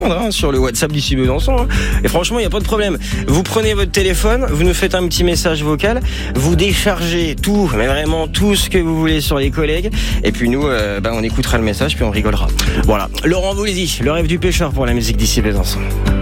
sur le WhatsApp d'ici Besançon. Et franchement, il n'y a pas de problème. Vous prenez votre téléphone, vous nous faites un petit message vocal, vous déchargez tout, mais vraiment tout ce que vous voulez sur les collègues. Et puis nous, on écoutera le message, puis on rigolera. Voilà. Laurent Voulzy, le rêve du pêcheur pour la musique d'ici Besançon.